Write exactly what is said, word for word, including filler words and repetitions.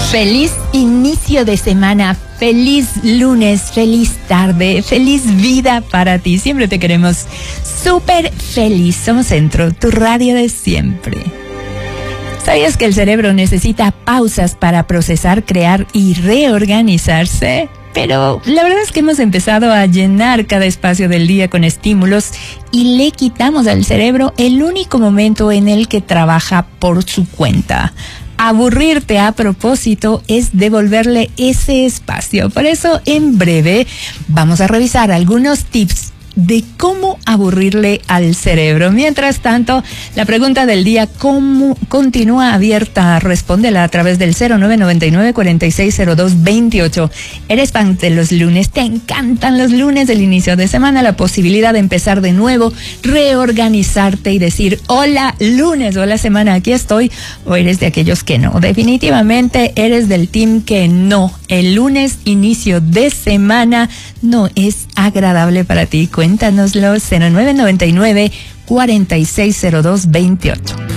Feliz inicio de semana, feliz lunes, feliz tarde, feliz vida para ti. Siempre te queremos súper feliz. Somos Centro, tu radio de siempre. ¿Sabías que el cerebro necesita pausas para procesar, crear y reorganizarse? Pero la verdad es que hemos empezado a llenar cada espacio del día con estímulos y le quitamos al cerebro el único momento en el que trabaja por su cuenta. Aburrirte a propósito es devolverle ese espacio. Por eso, en breve, vamos a revisar algunos tips de cómo aburrirle al cerebro. Mientras tanto, la pregunta del día ¿cómo continúa abierta? Respóndela a través del cero nueve nueve nueve, cuatro seis cero dos, dos ocho. ¿Eres fan de los lunes? ¿Te encantan los lunes del inicio de semana? La posibilidad de empezar de nuevo, reorganizarte y decir hola lunes, hola semana, aquí estoy. ¿O eres de aquellos que no? Definitivamente eres del team que no. El lunes, inicio de semana, no es agradable para ti. Cuéntanoslo, cero nueve nueve nueve, cuatro seis cero dos, dos ocho.